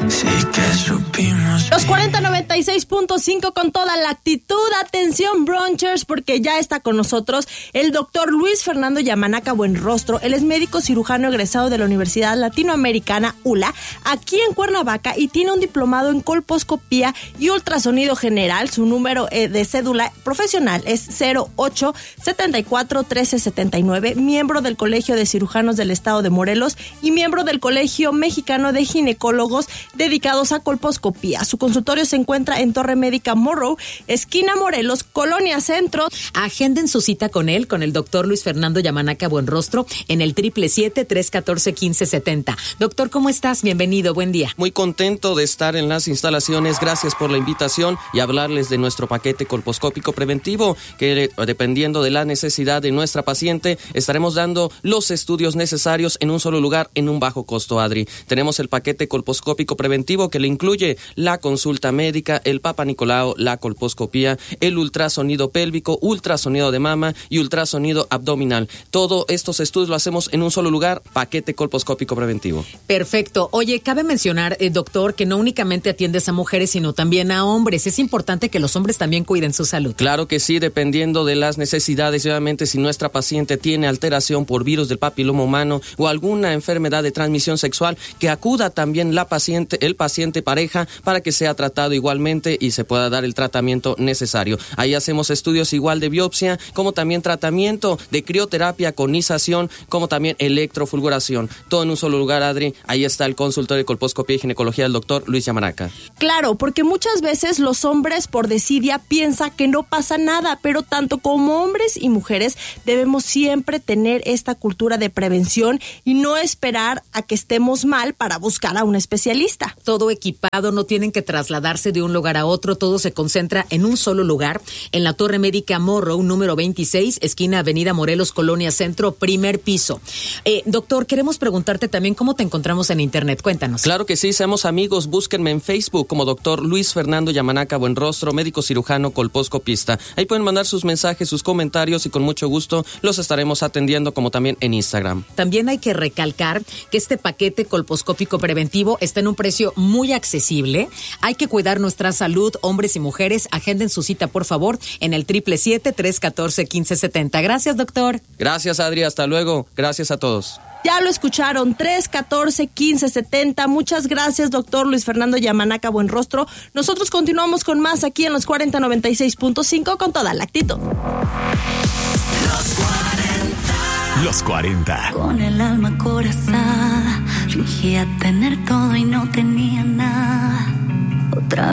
Sí que supimos. Los 4096.5 con toda la actitud. Atención, brunchers, porque ya está con nosotros el doctor Luis Fernando Yamanaca Buenrostro. Él es médico cirujano egresado de la Universidad Latinoamericana ULA, aquí en Cuernavaca, y tiene un diplomado en colposcopía y ultrasonido general. Su número de cédula profesional es 08741379, miembro del Colegio de Cirujanos del Estado de Morelos y miembro del Colegio Mexicano de Ginecólogos dedicados a colposcopía. Su consultorio se encuentra en Torre Médica Morrow, esquina Morelos, Colonia Centro. Agenden su cita con él, con el doctor Luis Fernando Yamanaca Buenrostro, en el 777-314-1570. Doctor, ¿cómo estás? Bienvenido, buen día. Muy contento de estar en las instalaciones. Gracias por la invitación y hablarles de nuestro paquete colposcópico preventivo, que dependiendo de la necesidad de nuestra paciente, estaremos dando los estudios necesarios en un solo lugar, en un bajo costo, Adri. Tenemos el paquete colposcópico preventivo que le incluye la consulta médica, el Papa Nicolau, la colposcopía, el ultrasonido pélvico, ultrasonido de mama y ultrasonido abdominal. Todos estos estudios lo hacemos en un solo lugar, paquete colposcópico preventivo. Perfecto. Oye, cabe mencionar, doctor, que no únicamente atiendes a mujeres, sino también a hombres. Es importante que los hombres también cuiden su salud. Claro que sí, dependiendo de las necesidades. Obviamente, si nuestra paciente tiene alteración por virus del papiloma humano o alguna enfermedad de transmisión sexual, que acuda también el paciente pareja, para que sea tratado igualmente y se pueda dar el tratamiento necesario. Ahí hacemos estudios igual de biopsia, como también tratamiento de crioterapia con ización, como también electrofulguración. Todo en un solo lugar, Adri. Ahí está el consultorio de colposcopía y ginecología del doctor Luis Yamanaca. Claro, porque muchas veces los hombres por desidia piensan que no pasa nada, pero tanto como hombres y mujeres debemos siempre tener esta cultura de prevención y no esperar a que estemos mal para buscar a un especialista. Todo equipado, no tienen que trasladarse de un lugar a otro, todo se concentra en un solo lugar, en la Torre Médica Morrow, número 26, esquina Avenida Morelos, Colonia Centro, primer piso. Doctor, queremos preguntarte también cómo te encontramos en internet, cuéntanos. Claro que sí, seamos amigos, búsquenme en Facebook como doctor Luis Fernando Yamanaca Buenrostro, médico cirujano colposcopista. Ahí pueden mandar sus mensajes, sus comentarios y con mucho gusto los estaremos atendiendo, como también en Instagram. También hay que recalcar que este paquete colposcópico preventivo está en un precio muy accesible. Hay que cuidar nuestra salud, hombres y mujeres. Agenden su cita, por favor, en el 777-314-1570. Gracias, doctor. Gracias, Adri. Hasta luego. Gracias a todos. Ya lo escucharon, 314-1570. Muchas gracias, doctor Luis Fernando Yamanaca Buenrostro. Nosotros continuamos con más aquí en los 4096.5 con toda la actitud. Los 40. Con el alma acorazada, fingía tener todo y no tenía nada. Otra